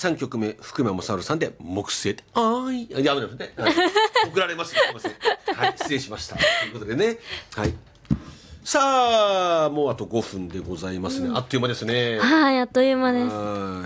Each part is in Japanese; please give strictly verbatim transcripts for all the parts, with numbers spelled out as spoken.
さんきょくめ福山雅治さんで木星ってあーいやめなくてね、はい、送られますすいません、はい、失礼しましたということでね、はい、さあもうあとごふんでございますね、うん、あっという間ですね。 はい、あっという間です。 はい、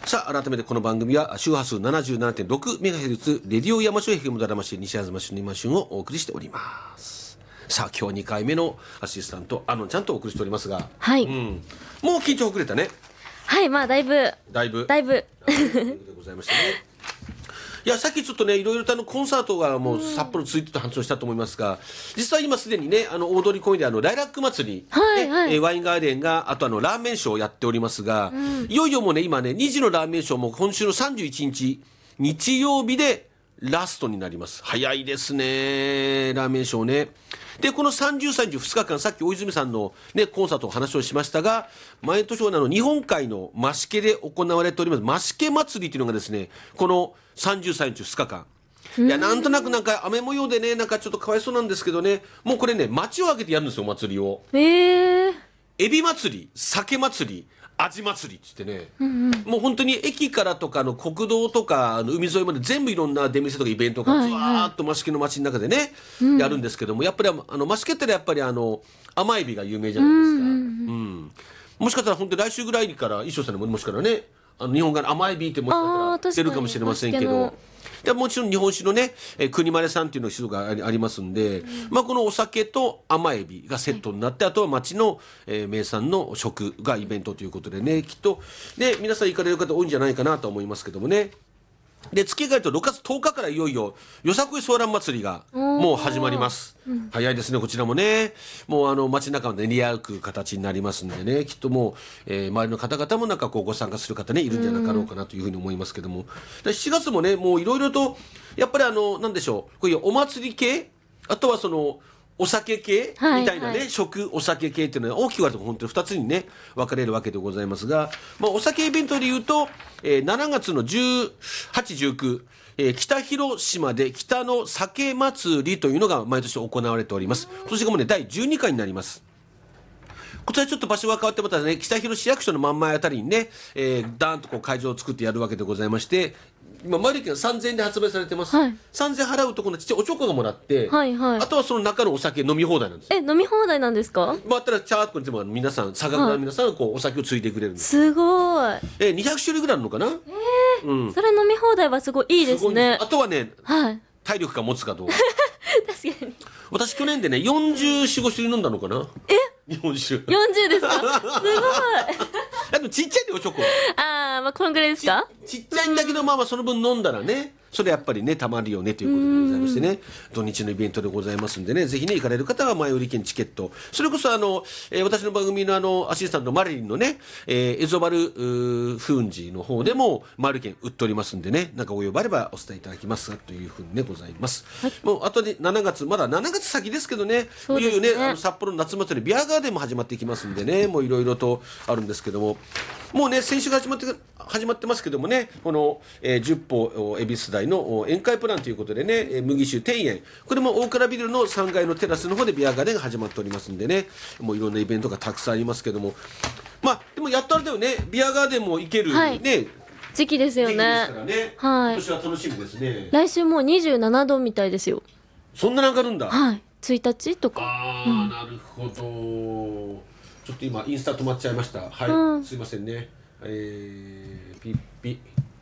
さあ改めてこの番組は周波数 ななじゅうななてんろくメガヘルツ レディオ山椒 エフエム ドラマシ西東市の今旬をお送りしております。さあ今日はにかいめのアシスタントあのちゃんとお送りしておりますが、 はい、 うん、もう緊張ほぐれたね。 はい、まあだいぶだいぶだいぶということでございましたね。いやさっきちょっとねいろいろとあのコンサートがもう札幌ついてと話をしたと思いますが、実は今すでにねあの大通公園であのライラック祭り、 はいはい、 ね、ワインガーデンがあとあのラーメンショーをやっておりますが、うん、いよいよもうね今ねにじのラーメンショーも今週のさんじゅういちにち日曜日でラストになります。早いですねラーメンショーね。でこのさんじゅう、さんじゅうふつかかんさっき大泉さんの、ね、コンサートの話をしましたが毎年の日本海の増毛で行われております増毛祭りというのがですねこのさんじゅう、さんじゅうふつかかん、いやなんとなくなんか雨模様でねなんかちょっとかわいそうなんですけどねもうこれね街を挙げてやるんですよお祭りを。 えー、 エビ祭り酒祭り味祭りっつってね、 うんうん、 もう本当に駅からとかの国道とかあの海沿いまで全部いろんな出店とかイベントがずわーっと益毛の街の中でね、はいはい、やるんですけどもやっぱりあの益毛ってやっぱりあの甘エビが有名じゃないですか、うんうんうんうん、もしかしたら本当に来週ぐらいから衣装さんにももしかしたらねあの日本から甘エビってもしかしたら出るかもしれませんけどでもちろん日本酒のね、えー、国丸さんっていうのががあり、ありますんで、うんまあ、このお酒と甘エビがセットになって、はい、あとは町の、えー、名産の食がイベントということでねきっとね皆さん行かれる方多いんじゃないかなと思いますけどもね。で月がえるとろくがつとおかからいよいよよさこいソーラン祭りがもう始まります、うん、早いですねこちらもねもうあの街中で練り歩く形になりますんでねきっともう、えー、周りの方々もなんかこうご参加する方ねいるんじゃなかろうかなというふうに思いますけども、でしちがつもねもういろいろとやっぱりあのなんでしょうこういうお祭り系あとはそのお酒系みたいなね、はいはい、食お酒系っていうのは大きく割ると本当にふたつにね分かれるわけでございますが、まあ、お酒イベントでいうと、えー、しちがつのじゅうはち、じゅうく、えー、北広島で北の酒祭りというのが毎年行われております。今年がもうねだいじゅうにかいになります。こちらちょっと場所が変わってまたね北広市役所の真ん前あたりにね、えー、ダーンとこう会場を作ってやるわけでございまして今マリケンさんぜんえんで発売されてます、はい、さんぜんえん払うとこのちっちゃいおちょこがもらって、はいはい、あとはその中のお酒飲み放題なんです。 え飲み放題なんですか。 回ったらチャーッとこに皆さん酒蔵の皆さんがこうお酒をついてくれるんです。 すごいえにひゃくしゅるいぐらいあるのかな、 えーうん、それ飲み放題はすごいいいですね。 あとはね、はい、体力が持つかどうか確かに私去年でねよんじゅうよん、ごしゅるい飲んだのかな。 えよんじゅうよんじゅうですかすごいあとちっちゃいでおちょこああまあこのぐらいですか。 ち, ちっちゃいんだけどまあまあその分飲んだらねそれやっぱりねたまるよねということでございましてね土日のイベントでございますんでねぜひね行かれる方は前売り券チケットそれこそあの、えー、私の番組のあのアシスタントマリリンのね、えー、エゾバルフンジの方でも前売り券売っておりますんでねなんかお呼ばればお伝えいただきますというふうにねございます、はい、もうあとでしちがつまだしちがつ先ですけどねいよいよねあの札幌の夏祭りビアガーデンも始まっていきますんでねもういろいろとあるんですけどももうね先週が始まって始まってますけどもねこの、えー、じゅっぽ恵比寿台の宴会プランということでね、えー、麦酒庭園これも大倉ビルのさんがいのテラスの方でビアガーデンが始まっておりますんでねもういろんなイベントがたくさんありますけどもまあでもやっとあれだよねビアガーデンも行ける、はい、ね時期ですよね。時期ですからね、はい、今年は楽しみですね。 来週もうにじゅうななどみたいですよ。 そんななんかあるんだ。 はいついたちとかああ、うん、なるほどちょっと今インスタ止まっちゃいましたはい、うん、すいませんねえー、ピッピ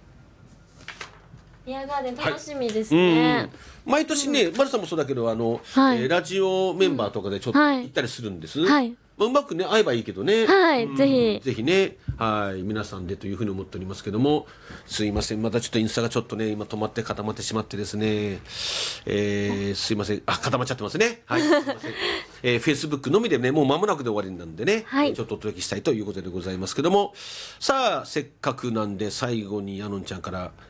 ビアガーデン楽しみですね、はい、 毎年ね、うん、マルさんもそうだけどあの、はいえー、ラジオメンバーとかでちょっと行ったりするんです、はいまあ、うまくね会えばいいけどねはい、 うん、 ぜひぜひねはい皆さんでというふうに思っておりますけどもすいませんまたちょっとインスタがちょっとね今止まって固まってしまってですね、えー、すいませんあ固まっちゃってますねはいすいません、えー、Facebook のみでねもう間もなくで終わりなんでね、はい、ちょっとお届けしたいということでございますけどもさあせっかくなんで最後にあのんちゃんから